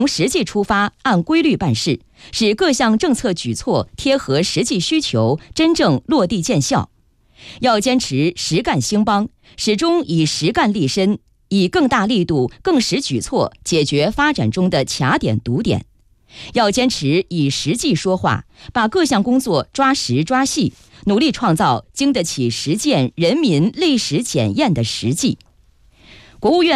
从实际出发，按规律办事，使各项政策举措贴合实际需求，真正落地见效。要坚持实干兴邦，始终以实干立身，以更大力度、更实举措解决发展中的卡点堵点。要坚持以实际说话，把各项工作抓实抓细，努力创造经得起实践、人民历史检验的实际。国务院